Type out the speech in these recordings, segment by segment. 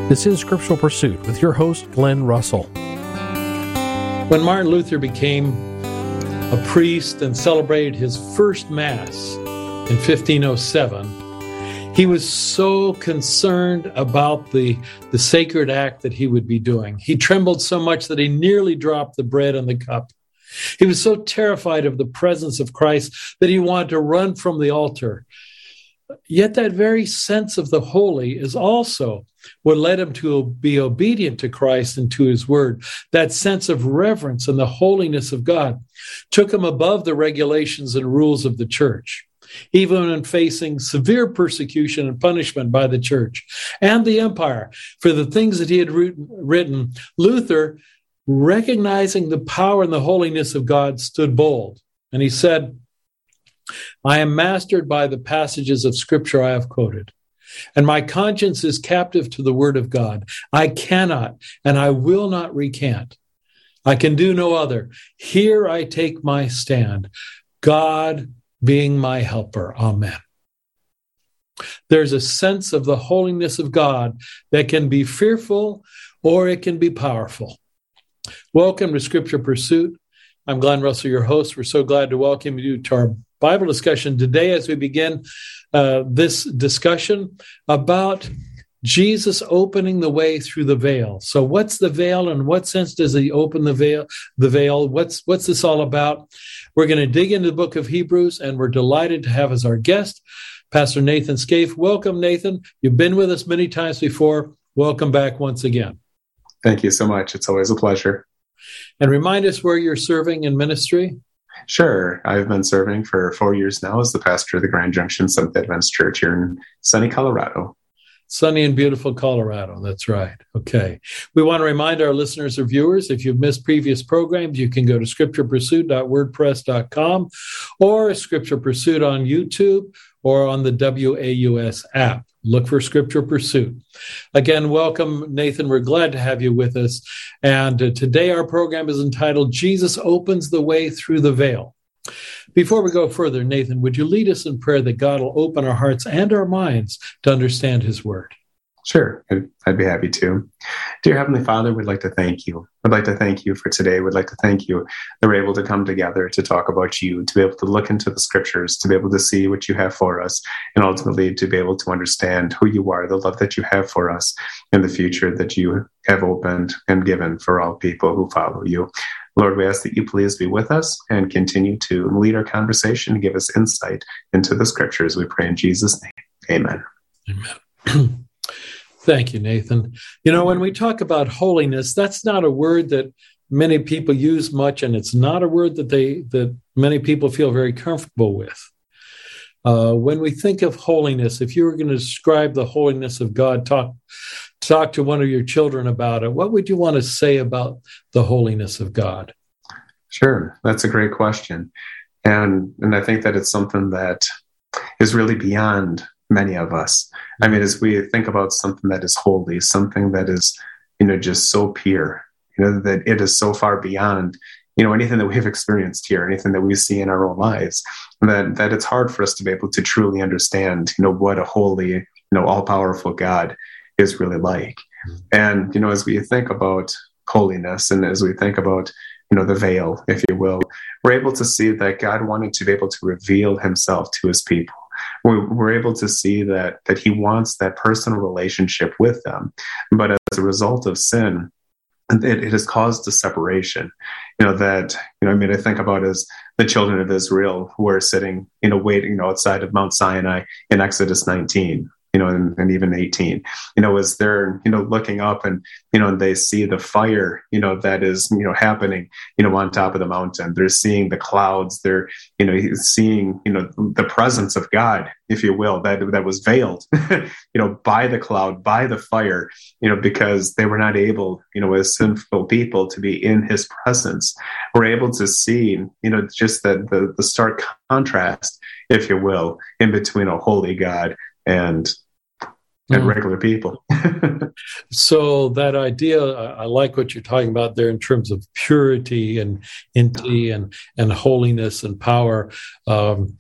This is Scriptural Pursuit with your host, Glenn Russell. When Martin Luther became a priest and celebrated his first Mass in 1507, he was so concerned about the sacred act that he would be doing. He trembled so much that he nearly dropped the bread and the cup. He was so terrified of the presence of Christ that he wanted to run from the altar. Yet that very sense of the holy is also what led him to be obedient to Christ and to his word. That sense of reverence and the holiness of God took him above the regulations and rules of the church, even in facing severe persecution and punishment by the church and the empire for the things that he had written. Luther, recognizing the power and the holiness of God, stood bold. And he said, I am mastered by the passages of Scripture I have quoted, and my conscience is captive to the word of God. I cannot and I will not recant. I can do no other. Here I take my stand, God being my helper. Amen. There's a sense of the holiness of God that can be fearful or it can be powerful. Welcome to Scripture Pursuit. I'm Glenn Russell, your host. We're so glad to welcome you to our Bible discussion today as we begin this discussion about Jesus opening the way through the veil. So what's the veil, and what sense does he open the veil? What's this all about? We're going to dig into the book of Hebrews, and we're delighted to have as our guest Pastor Nathan Scaife. Welcome, Nathan. You've been with us many times before. Welcome back once again. Thank you so much. It's always a pleasure. And remind us where you're serving in ministry. Sure. I've been serving for 4 years now as the pastor of the Grand Junction Seventh Adventist Church here in sunny Colorado. Sunny and beautiful Colorado. That's right. Okay. We want to remind our listeners or viewers, if you've missed previous programs, you can go to scripturepursuit.wordpress.com or Scripture Pursuit on YouTube or on the WAUS app. Look for Scripture Pursuit. Again, welcome, Nathan. We're glad to have you with us. And today our program is entitled, Jesus Opens the Way Through the Veil. Before we go further, Nathan, would you lead us in prayer that God will open our hearts and our minds to understand his word? Sure. I'd be happy to. Dear Heavenly Father, we'd like to thank you. I'd like to thank you for today. We'd like to thank you that we're able to come together to talk about you, to be able to look into the scriptures, to be able to see what you have for us, and ultimately to be able to understand who you are, the love that you have for us, and the future that you have opened and given for all people who follow you. Lord, we ask that you please be with us and continue to lead our conversation and give us insight into the scriptures. We pray in Jesus' name. Amen. Amen. Thank you, Nathan. You know, when we talk about holiness, that's not a word that many people use much, and it's not a word that many people feel very comfortable with. When we think of holiness, if you were going to describe the holiness of God, talk to one of your children about it, what would you want to say about the holiness of God? Sure. That's a great question. And I think that it's something that is really beyond many of us. I mean, as we think about something that is holy, something that is, just so pure, that it is so far beyond, anything that we've experienced here, anything that we see in our own lives, that it's hard for us to be able to truly understand, what a holy, all-powerful God is really like. And, as we think about holiness and as we think about, the veil, if you will, we're able to see that God wanted to be able to reveal himself to his people. We're able to see that he wants that personal relationship with them. But as a result of sin, it has caused a separation, I think about as the children of Israel who are sitting, waiting, outside of Mount Sinai in Exodus 19. And even 18, as they're, looking up and, and they see the fire, that is, happening, on top of the mountain. They're seeing the clouds. They're, seeing, the presence of God, if you will, that was veiled, by the cloud, by the fire, because they were not able, as sinful people to be in his presence. We're able to see, just the stark contrast, if you will, in between a holy God and regular people. So that idea, I like what you're talking about there in terms of purity and holiness and power.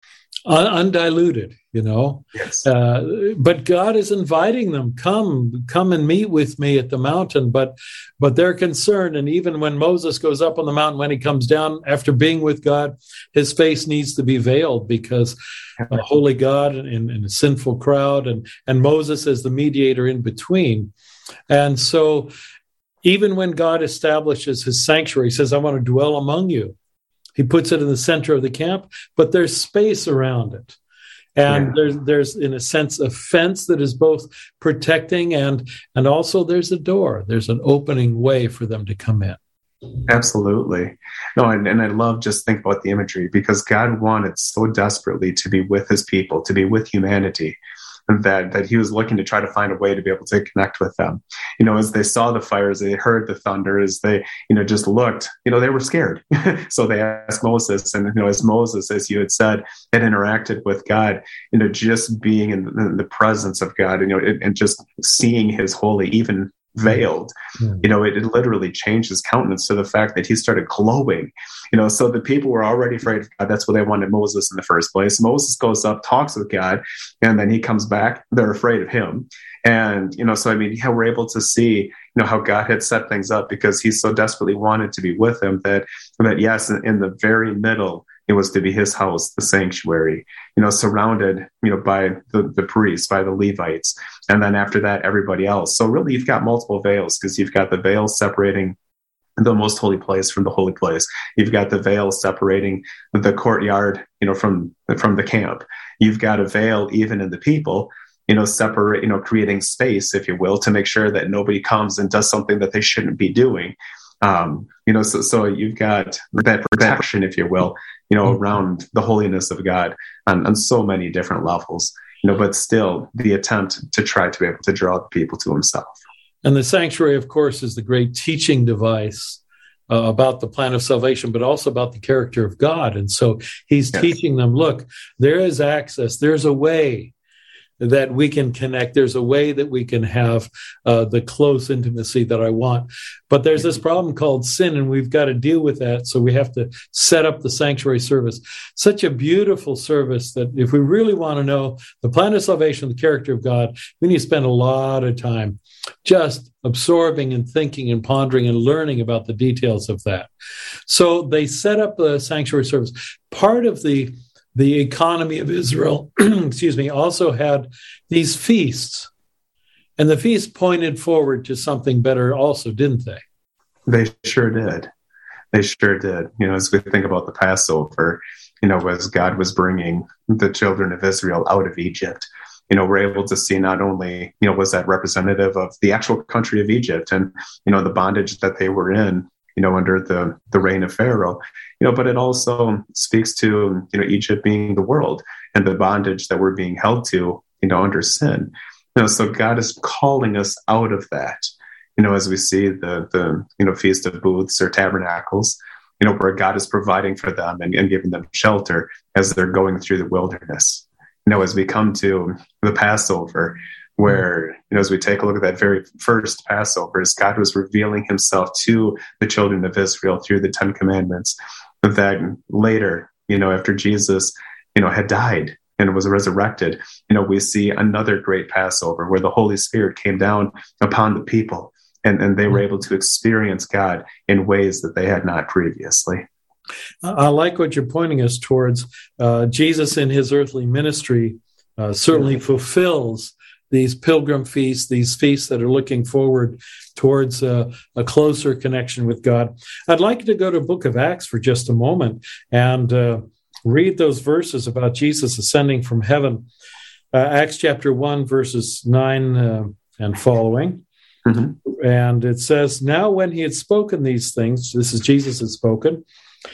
undiluted, Yes. But God is inviting them, come and meet with me at the mountain. But they're concerned. And even when Moses goes up on the mountain, when he comes down after being with God, his face needs to be veiled because a holy God and a sinful crowd and Moses as the mediator in between. And so even when God establishes his sanctuary, he says, I want to dwell among you. He puts it in the center of the camp, but there's space around it. And there's in a sense, a fence that is both protecting and also there's a door. There's an opening way for them to come in. Absolutely. No, and I love just think about the imagery because God wanted so desperately to be with his people, to be with humanity. And that he was looking to try to find a way to be able to connect with them. As they saw the fires, they heard the thunder, as they, just looked, they were scared. So they asked Moses, and, as Moses, as you had said, had interacted with God, just being in the presence of God, and just seeing his holy, even veiled, it literally changed his countenance to the fact that he started glowing, so the people were already afraid of God. That's what they wanted Moses in the first place. Moses goes up, talks with God, and then he comes back. They're afraid of him. And, we're able to see, how God had set things up because he so desperately wanted to be with him that yes, in the very middle, it was to be his house, the sanctuary, surrounded, by the priests, by the Levites. And then after that, everybody else. So really, you've got multiple veils because you've got the veil separating the most holy place from the holy place. You've got the veil separating the courtyard, from the camp. You've got a veil even in the people, separate, creating space, if you will, to make sure that nobody comes and does something that they shouldn't be doing. So you've got that protection, if you will, around the holiness of God on so many different levels, but still the attempt to try to be able to draw the people to himself. And the sanctuary, of course, is the great teaching device about the plan of salvation, but also about the character of God. And so he's teaching them, look, there is access. There's a way that we can connect. There's a way that we can have the close intimacy that I want. But there's this problem called sin, and we've got to deal with that. So we have to set up the sanctuary service. Such a beautiful service that if we really want to know the plan of salvation, the character of God, we need to spend a lot of time just absorbing and thinking and pondering and learning about the details of that. So they set up the sanctuary service. Part of the economy of Israel, also had these feasts. And the feasts pointed forward to something better also, didn't they? They sure did. They sure did. As we think about the Passover, as God was bringing the children of Israel out of Egypt, we're able to see not only, was that representative of the actual country of Egypt and, the bondage that they were in, under the reign of Pharaoh, but it also speaks to, Egypt being the world and the bondage that we're being held to, under sin. So God is calling us out of that, as we see the Feast of Booths or Tabernacles, where God is providing for them and giving them shelter as they're going through the wilderness. As we come to the Passover, where, as we take a look at that very first Passover, as God was revealing himself to the children of Israel through the 10 Commandments, that later, after Jesus, had died and was resurrected, we see another great Passover where the Holy Spirit came down upon the people and they were able to experience God in ways that they had not previously. I like what you're pointing us towards. Jesus in his earthly ministry certainly fulfills these pilgrim feasts, these feasts that are looking forward towards a closer connection with God. I'd like to go to the book of Acts for just a moment and read those verses about Jesus ascending from heaven. Acts chapter 1, verses 9 and following. Mm-hmm. And it says, now when he had spoken these things, this is Jesus had spoken,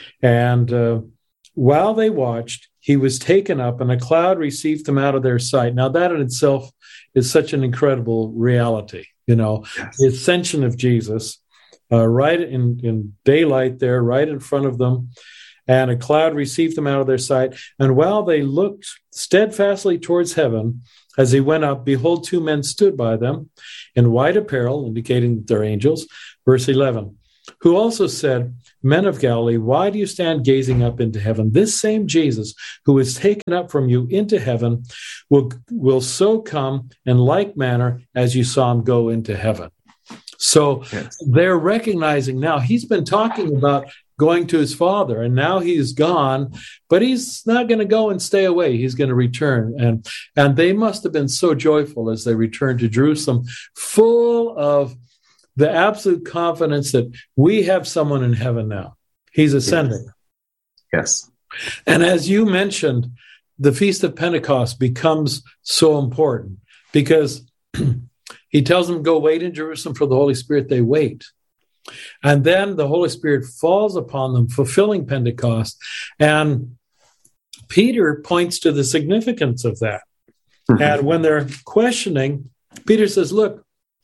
and while they watched, he was taken up and a cloud received him out of their sight. Now that in itself is such an incredible reality, yes. The ascension of Jesus, right in daylight there, right in front of them, and a cloud received them out of their sight. And while they looked steadfastly towards heaven, as he went up, behold, 2 men stood by them in white apparel, indicating that they're angels. Verse 11, who also said, Men of Galilee, why do you stand gazing up into heaven? This same Jesus who is taken up from you into heaven will so come in like manner as you saw him go into heaven. So they're recognizing now he's been talking about going to his Father, and now he's gone, but he's not going to go and stay away. He's going to return. And they must have been so joyful as they returned to Jerusalem, full of the absolute confidence that we have someone in heaven now. He's ascending. Yes. And as you mentioned, the Feast of Pentecost becomes so important because he tells them, go wait in Jerusalem for the Holy Spirit. They wait. And then the Holy Spirit falls upon them, fulfilling Pentecost. And Peter points to the significance of that. Mm-hmm. And when they're questioning, Peter says, look,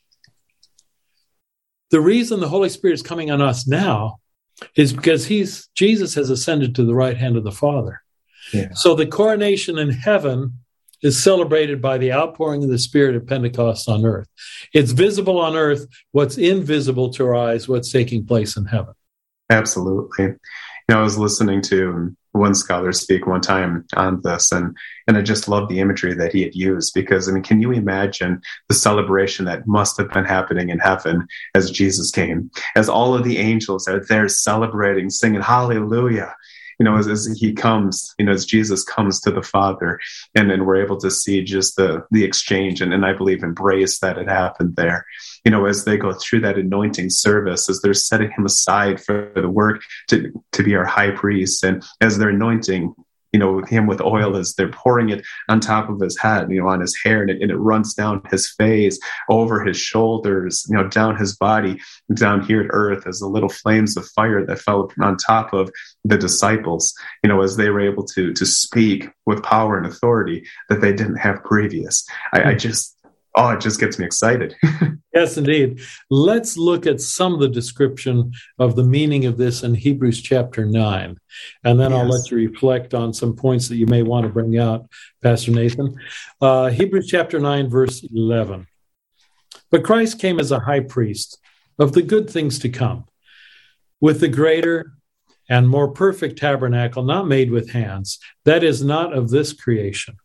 the reason the Holy Spirit is coming on us now is because Jesus has ascended to the right hand of the Father. Yeah. So the coronation in heaven is celebrated by the outpouring of the Spirit of Pentecost on earth. It's visible on earth, what's invisible to our eyes, what's taking place in heaven. Absolutely. I was listening to one scholar speak one time on this, and I just loved the imagery that he had used because, can you imagine the celebration that must have been happening in heaven as Jesus came, as all of the angels are there celebrating, singing hallelujah, as he comes, as Jesus comes to the Father, and then we're able to see just the exchange and I believe embrace that had happened there. As they go through that anointing service, as they're setting him aside for the work to be our high priest, and as they're anointing, him with oil, as they're pouring it on top of his head, on his hair, and it runs down his face, over his shoulders, down his body, down here at earth, as the little flames of fire that fell on top of the disciples, as they were able to speak with power and authority that they didn't have previous. It just gets me excited. Yes, indeed. Let's look at some of the description of the meaning of this in Hebrews chapter 9. And then I'll let you reflect on some points that you may want to bring out, Pastor Nathan. Hebrews chapter 9, verse 11. But Christ came as a high priest of the good things to come, with the greater and more perfect tabernacle, not made with hands, that is not of this creation.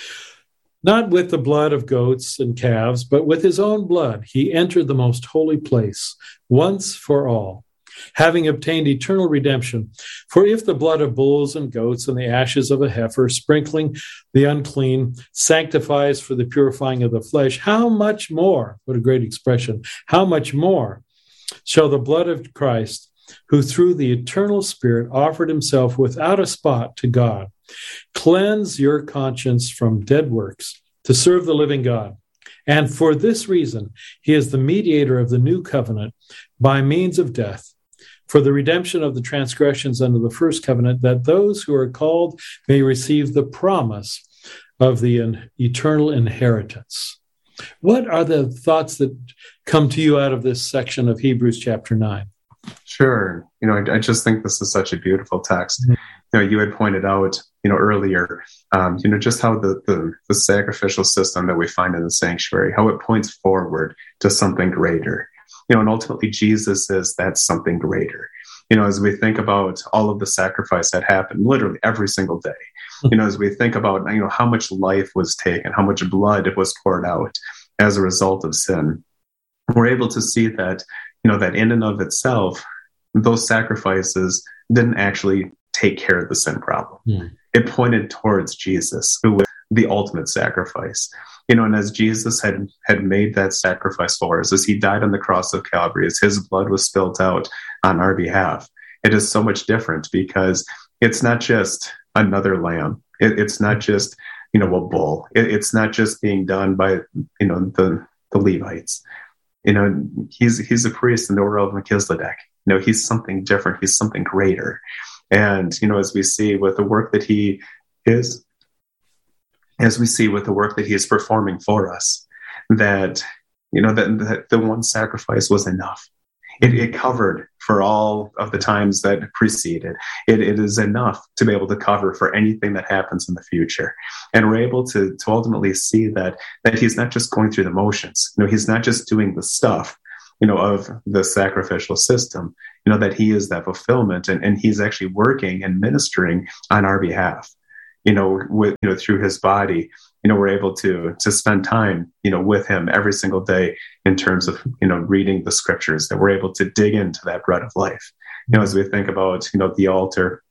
Not with the blood of goats and calves, but with his own blood, he entered the most holy place once for all, having obtained eternal redemption. For if the blood of bulls and goats and the ashes of a heifer, sprinkling the unclean, sanctifies for the purifying of the flesh, how much more, what a great expression, how much more shall the blood of Christ, who through the eternal Spirit offered himself without a spot to God, cleanse your conscience from dead works to serve the living God. And for this reason, he is the mediator of the new covenant by means of death, for the redemption of the transgressions under the first covenant, that those who are called may receive the promise of the eternal inheritance. What are the thoughts that come to you out of this section of Hebrews chapter 9? Sure. I just think this is such a beautiful text. Mm-hmm. You had pointed out, earlier, just how the sacrificial system that we find in the sanctuary, how it points forward to something greater. And ultimately Jesus is that something greater. As we think about all of the sacrifice that happened literally every single day, as we think about, how much life was taken, how much blood was poured out as a result of sin, we're able to see that, that in and of itself, those sacrifices didn't actually take care of the sin problem. Yeah. It pointed towards Jesus, who was the ultimate sacrifice. And as Jesus had made that sacrifice for us, as he died on the cross of Calvary, as his blood was spilled out on our behalf, it is so much different because it's not just another lamb. It's not just, a bull. It's not just being done by, the Levites. He's a priest in the order of Melchizedek. He's something different. He's something greater. And, as we see with the work that he is, performing for us, that, that the one sacrifice was enough. It covered for all of the times that preceded. It is enough to be able to cover for anything that happens in the future. And we're able to ultimately see that he's not just going through the motions. He's not just doing the stuff, of the sacrificial system. that he is that fulfillment, and he's actually working and ministering on our behalf, through his body. We're able to spend time, with him every single day in terms of, reading the scriptures, that we're able to dig into that bread of life. As we think about, the altar,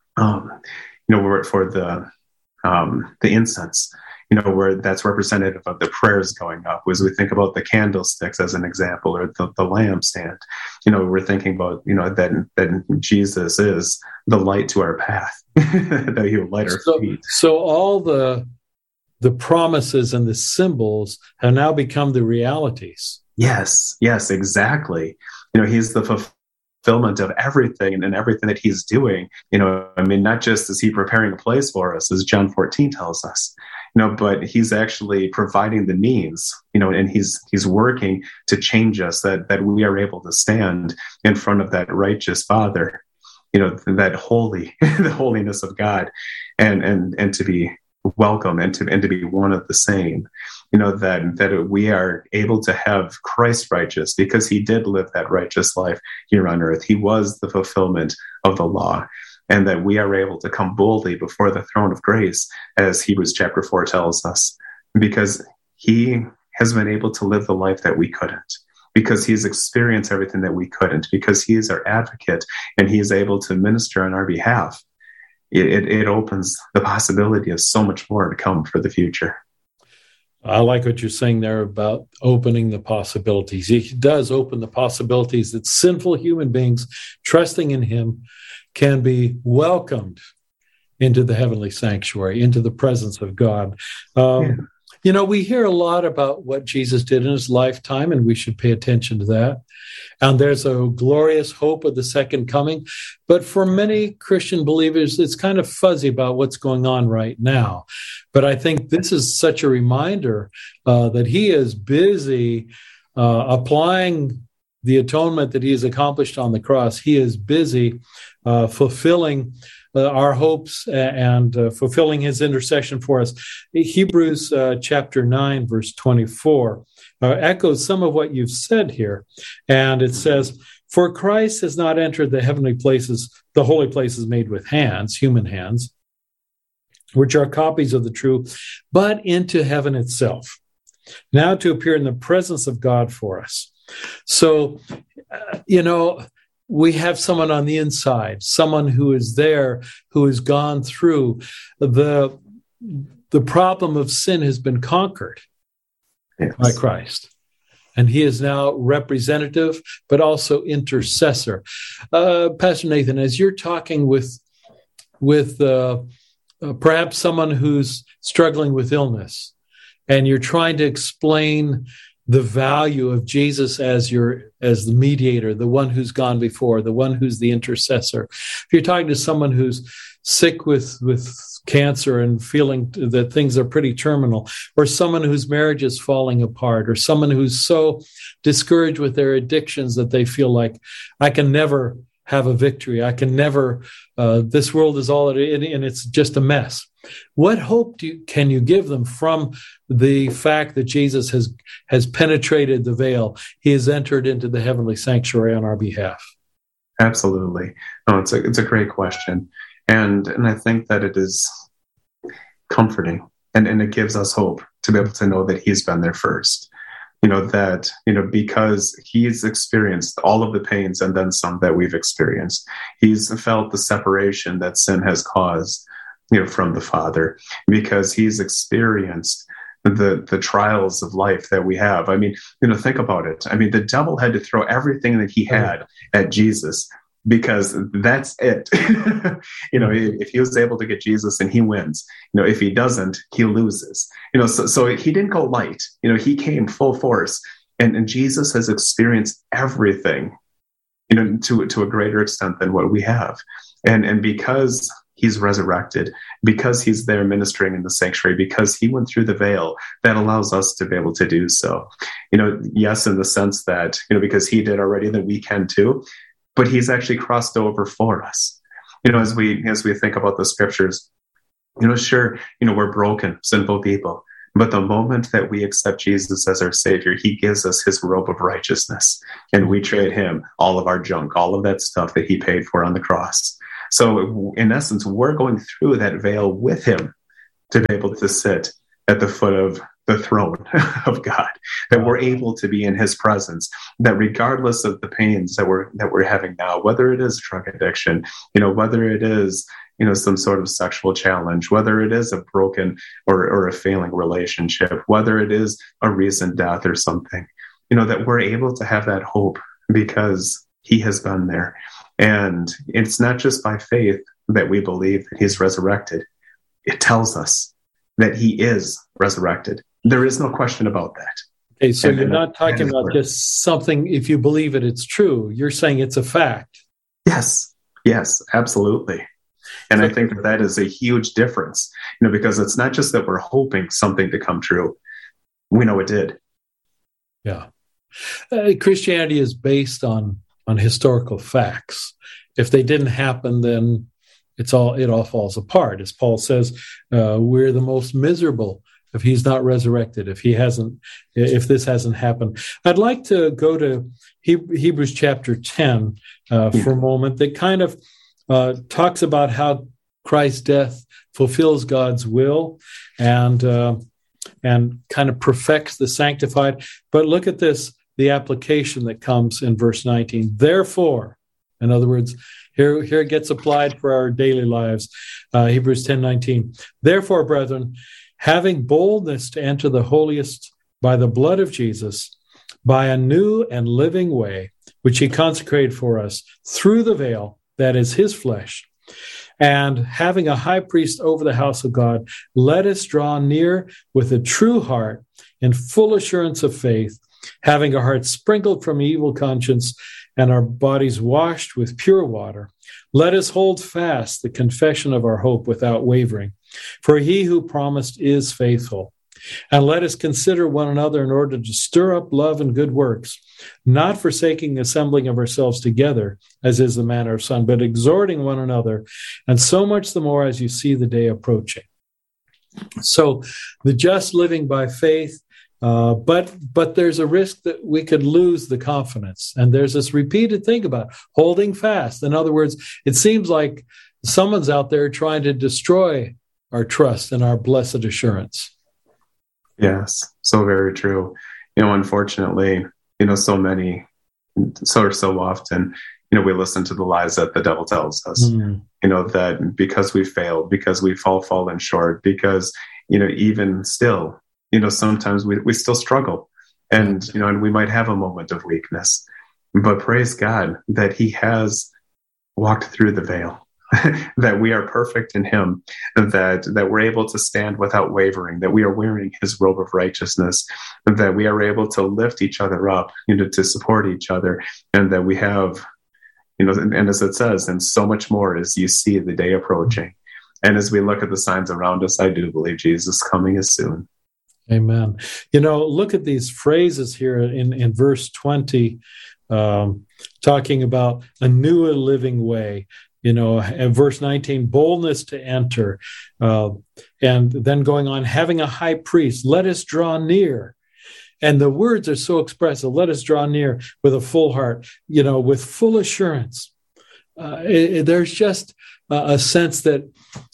for the incense, where that's representative of the prayers going up. As we think about the candlesticks as an example, or the lampstand, we're thinking about, that Jesus is the light to our path, that he will light our feet. So all the promises and the symbols have now become the realities. Yes, exactly. He's the fulfillment of everything and everything that he's doing. Not just is he preparing a place for us, as John 14 tells us, but he's actually providing the means, and he's working to change us, that we are able to stand in front of that righteous Father, that holy, the holiness of God, and to be welcome and to be one of the same, that we are able to have Christ righteous because he did live that righteous life here on earth. He was the fulfillment of the law, and that we are able to come boldly before the throne of grace, as Hebrews chapter 4 tells us, because he has been able to live the life that we couldn't, because he's experienced everything that we couldn't, because he is our advocate and he is able to minister on our behalf. It opens the possibility of so much more to come for the future. I like what you're saying there about opening the possibilities. He does open the possibilities that sinful human beings trusting in him can be welcomed into the heavenly sanctuary, into the presence of God. We hear a lot about what Jesus did in his lifetime, and we should pay attention to that. And there's a glorious hope of the second coming. But for many Christian believers, it's kind of fuzzy about what's going on right now. But I think this is such a reminder that he is busy applying the atonement that he has accomplished on the cross. He is busy fulfilling our hopes and fulfilling his intercession for us. Hebrews chapter 9, verse 24 echoes some of what you've said here. And it says, "For Christ has not entered the heavenly places, the holy places made with hands, human hands, which are copies of the true, but into heaven itself, now to appear in the presence of God for us." So, we have someone on the inside, someone who is there, who has gone through. The problem of sin has been conquered by Christ. And he is now representative, but also intercessor. Pastor Nathan, as you're talking with perhaps someone who's struggling with illness, and you're trying to explain the value of Jesus as the mediator, the one who's gone before, the one who's the intercessor. If you're talking to someone who's sick with cancer and feeling that things are pretty terminal, or someone whose marriage is falling apart, or someone who's so discouraged with their addictions that they feel like, I can never have a victory. I can never, this world is all it is, and it's just a mess. What hope can you give them from the fact that Jesus has penetrated the veil? He has entered into the heavenly sanctuary on our behalf. Absolutely. No, it's a great question. And I think that it is comforting, and it gives us hope to be able to know that he's been there first. Because he's experienced all of the pains and then some that we've experienced. He's felt the separation that sin has caused, from the Father, because he's experienced the trials of life that we have. Think about it. The devil had to throw everything that he had at Jesus, because that's it. If he was able to get Jesus, and he wins. If he doesn't, he loses. So he didn't go light. He came full force, and Jesus has experienced everything, to a greater extent than what we have. And because he's resurrected, because he's there ministering in the sanctuary, because he went through the veil, that allows us to be able to do so. Yes, in the sense that, because he did already, that we can too. But he's actually crossed over for us. As we think about the scriptures, sure, we're broken, sinful people, But the moment that we accept Jesus as our Savior, he gives us his robe of righteousness, and we trade him all of our junk, all of that stuff that he paid for on the cross. So in essence, we're going through that veil with him to be able to sit at the foot of the throne of God, that we're able to be in his presence, that regardless of the pains that we're having now, whether it is drug addiction, whether it is, some sort of sexual challenge, whether it is a broken or a failing relationship, whether it is a recent death or something, that we're able to have that hope because he has been there. And it's not just by faith that we believe that he's resurrected. It tells us that he is resurrected. There is no question about that. Okay, so you're not talking about just something, if you believe it, it's true. You're saying it's a fact. Yes, absolutely. And I think that is a huge difference, because it's not just that we're hoping something to come true. We know it did. Yeah. Christianity is based on historical facts. If they didn't happen, then it all falls apart. As Paul says, we're the most miserable if he's not resurrected, if this hasn't happened. I'd like to go to Hebrews chapter 10 for a moment. That kind of talks about how Christ's death fulfills God's will and kind of perfects the sanctified. But look at this, the application that comes in verse 19. Therefore, in other words, here it gets applied for our daily lives. Hebrews 10:19. Therefore, brethren, having boldness to enter the holiest by the blood of Jesus, by a new and living way, which he consecrated for us through the veil, that is his flesh, and having a high priest over the house of God, let us draw near with a true heart in full assurance of faith, having our hearts sprinkled from evil conscience and our bodies washed with pure water. Let us hold fast the confession of our hope without wavering, for he who promised is faithful. And let us consider one another in order to stir up love and good works, not forsaking the assembling of ourselves together, as is the manner of some, but exhorting one another, and so much the more as you see the day approaching. So the just living by faith, but there's a risk that we could lose the confidence. And there's this repeated thing about holding fast. In other words, it seems like someone's out there trying to destroy our trust and our blessed assurance. Yes, so very true. Unfortunately, so often, we listen to the lies that the devil tells us, that because we failed, because we've all fallen short, because, even still, sometimes we still struggle and, and we might have a moment of weakness, but praise God that he has walked through the veil, that we are perfect in him, that we're able to stand without wavering, that we are wearing his robe of righteousness, that we are able to lift each other up, to support each other, and that we have, and as it says, and so much more as you see the day approaching. And as we look at the signs around us, I do believe Jesus coming is soon. Amen. Look at these phrases here in verse 20, talking about a new and living way. And verse 19, boldness to enter. And then going on, having a high priest, let us draw near. And the words are so expressive. Let us draw near with a full heart, with full assurance. There's just a sense that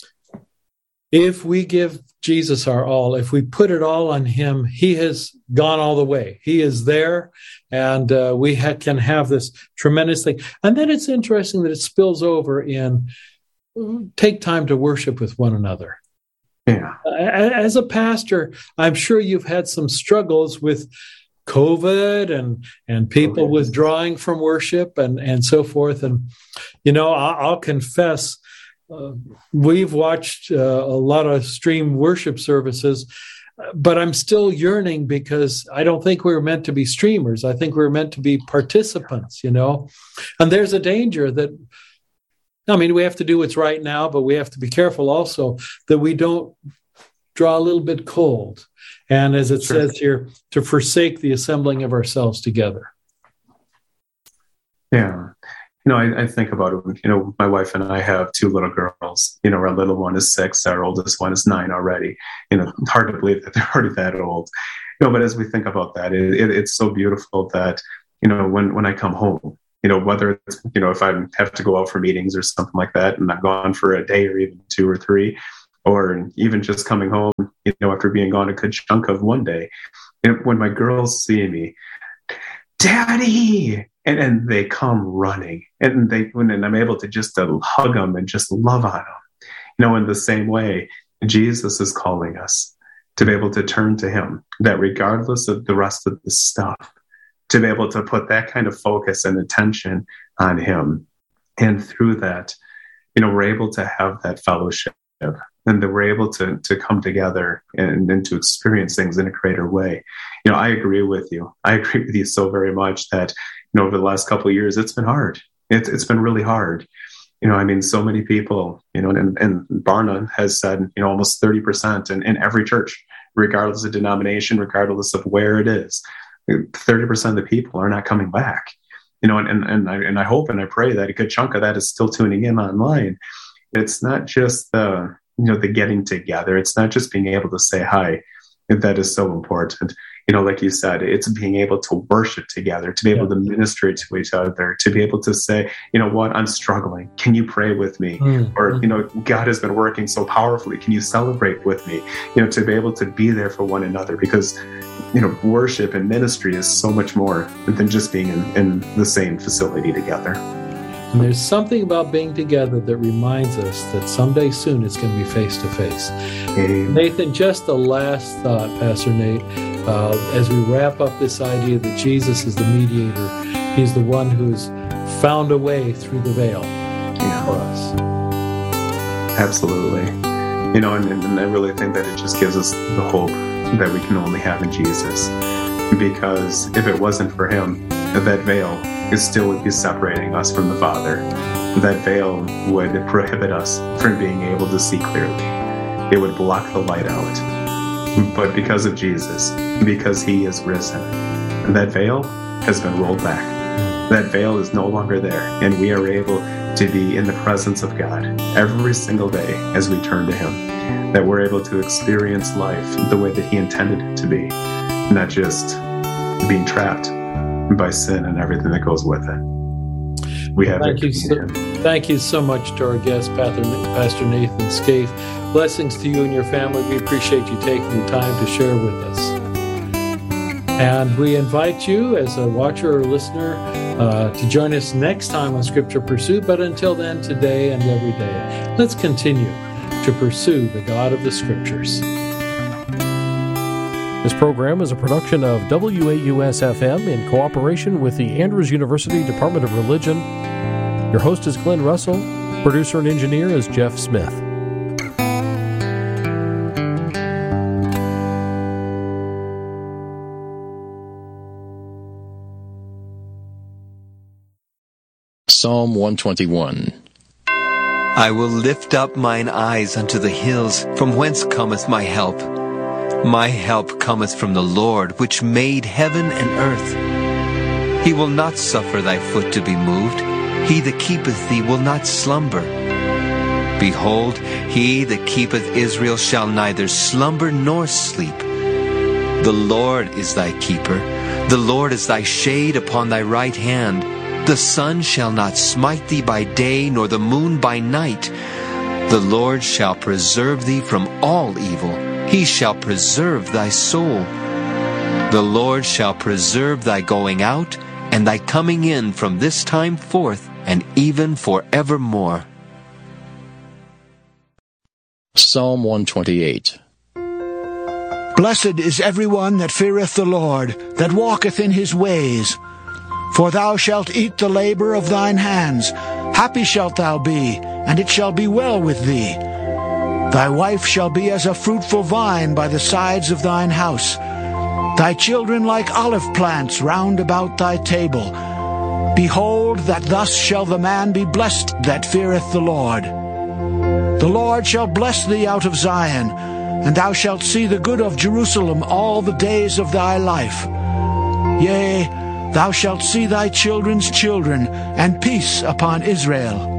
if we give Jesus our all, if we put it all on him, he has gone all the way. He is there, and we can have this tremendous thing. And then it's interesting that it spills over in take time to worship with one another. Yeah. As a pastor, I'm sure you've had some struggles with COVID and people withdrawing from worship and so forth. And, I'll confess, we've watched a lot of stream worship services, but I'm still yearning because I don't think we were meant to be streamers. I think we were meant to be participants, and there's a danger that, we have to do what's right now, but we have to be careful also that we don't draw a little bit cold. And as it says here, to forsake the assembling of ourselves together. Yeah. I think about it. My wife and I have 2 little girls. Our little one is 6, our oldest one is 9 already. Hard to believe that they're already that old. But as we think about that, it's so beautiful that, when I come home, whether it's, if I have to go out for meetings or something like that, and I'm gone for a day or even 2 or 3, or even just coming home, after being gone a good chunk of one day, when my girls see me, Daddy, and they come running, and I'm able to just hug them and just love on them. In the same way, Jesus is calling us to be able to turn to him, that regardless of the rest of the stuff, to be able to put that kind of focus and attention on him. And through that, we're able to have that fellowship, and that we're able to come together and to experience things in a greater way. I agree with you. I agree with you so very much that, over the last couple of years, it's been hard. It's been really hard. So many people, and Barna has said, almost 30% in every church, regardless of denomination, regardless of where it is, 30% of the people are not coming back. And I hope and I pray that a good chunk of that is still tuning in online. It's not just the getting together. It's not just being able to say hi. That is so important. Like you said, it's being able to worship together, to be able to minister to each other, to be able to say, what, I'm struggling. Can you pray with me? Or, God has been working so powerfully. Can you celebrate with me? To be able to be there for one another, because, worship and ministry is so much more than just being in the same facility together. And there's something about being together that reminds us that someday soon it's going to be face to face. Nathan, just the last thought, Pastor Nate, as we wrap up this idea that Jesus is the mediator. He's the one who's found a way through the veil for us. Absolutely. And I really think that it just gives us the hope that we can only have in Jesus. Because if it wasn't for him, that veil still would be separating us from the Father. That veil would prohibit us from being able to see clearly. It would block the light out. But because of Jesus, because he is risen, that veil has been rolled back. That veil is no longer there, and we are able to be in the presence of God every single day as we turn to him. That we're able to experience life the way that he intended it to be, not just being trapped by sin and everything that goes with it. We have Thank you so much to our guest, Pastor Nathan Scaife. Blessings to you and your family. We appreciate you taking the time to share with us. And we invite you as a watcher or listener to join us next time on Scripture Pursuit. But until then, today and every day, let's continue to pursue the God of the Scriptures. This program is a production of WAUS-FM in cooperation with the Andrews University Department of Religion. Your host is Glenn Russell. Producer and engineer is Jeff Smith. Psalm 121. I will lift up mine eyes unto the hills, from whence cometh my help. My help cometh from the Lord, which made heaven and earth. He will not suffer thy foot to be moved. He that keepeth thee will not slumber. Behold, he that keepeth Israel shall neither slumber nor sleep. The Lord is thy keeper. The Lord is thy shade upon thy right hand. The sun shall not smite thee by day, nor the moon by night. The Lord shall preserve thee from all evil. He shall preserve thy soul. The Lord shall preserve thy going out and thy coming in from this time forth and even forevermore. Psalm 128. Blessed is everyone that feareth the Lord, that walketh in his ways. For thou shalt eat the labor of thine hands. Happy shalt thou be, and it shall be well with thee. Thy wife shall be as a fruitful vine by the sides of thine house. Thy children like olive plants round about thy table. Behold, that thus shall the man be blessed that feareth the Lord. The Lord shall bless thee out of Zion, and thou shalt see the good of Jerusalem all the days of thy life. Yea, thou shalt see thy children's children, and peace upon Israel.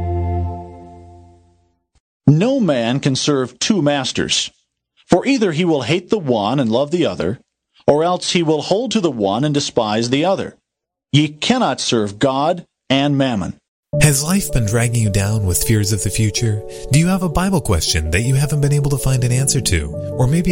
No man can serve two masters, for either he will hate the one and love the other, or else he will hold to the one and despise the other. Ye cannot serve God and mammon. Has life been dragging you down with fears of the future? Do you have a Bible question that you haven't been able to find an answer to? Or maybe